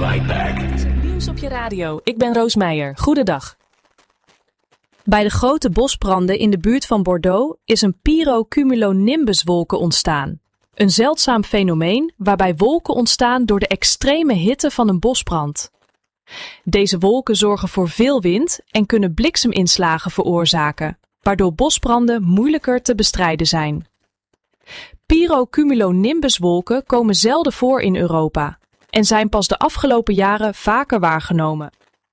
right back. Nieuws op je radio. Ik ben Roos Meijer. Goedendag. Bij de grote bosbranden in de buurt van Bordeaux is een pyrocumulonimbuswolken ontstaan. Een zeldzaam fenomeen waarbij wolken ontstaan door de extreme hitte van een bosbrand. Deze wolken zorgen voor veel wind en kunnen blikseminslagen veroorzaken, waardoor bosbranden moeilijker te bestrijden zijn. Pyrocumulonimbuswolken komen zelden voor in Europa en zijn pas de afgelopen jaren vaker waargenomen.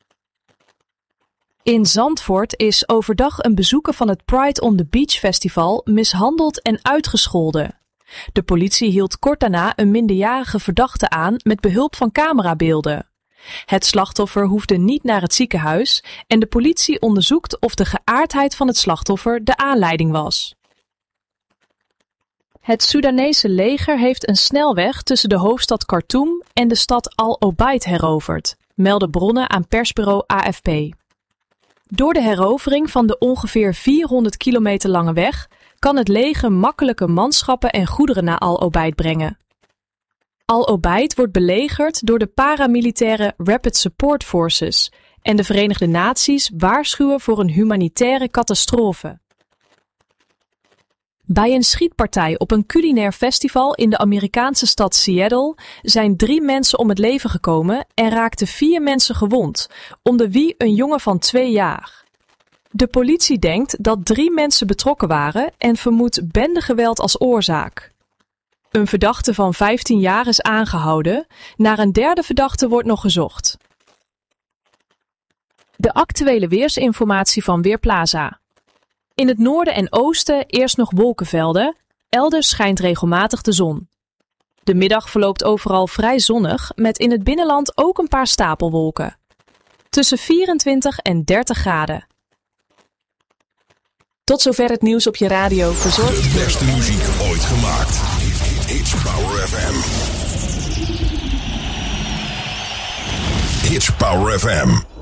In Zandvoort is overdag een bezoeker van het Pride on the Beach Festival mishandeld en uitgescholden. De politie hield kort daarna een minderjarige verdachte aan met behulp van camerabeelden. Het slachtoffer hoefde niet naar het ziekenhuis en de politie onderzoekt of de geaardheid van het slachtoffer de aanleiding was. Het Soedanese leger heeft een snelweg tussen de hoofdstad Khartoum en de stad Al Obeid heroverd, melden bronnen aan persbureau AFP. Door de herovering van de ongeveer 400 kilometer lange weg kan het leger makkelijke manschappen en goederen naar Al Obeid brengen. Al Obeid wordt belegerd door de paramilitaire Rapid Support Forces en de Verenigde Naties waarschuwen voor een humanitaire catastrofe. Bij een schietpartij op een culinair festival in de Amerikaanse stad Seattle zijn 3 mensen om het leven gekomen en raakten 4 mensen gewond, onder wie een jongen van 2 jaar. De politie denkt dat 3 mensen betrokken waren en vermoedt bendegeweld als oorzaak. Een verdachte van 15 jaar is aangehouden, naar een derde verdachte wordt nog gezocht. De actuele weersinformatie van Weerplaza. In het noorden en oosten eerst nog wolkenvelden, elders schijnt regelmatig de zon. De middag verloopt overal vrij zonnig, met in het binnenland ook een paar stapelwolken. Tussen 24 en 30 graden. Tot zover het nieuws op je radio, verzorgd. De beste muziek ooit gemaakt. It's Power FM. It's Power FM.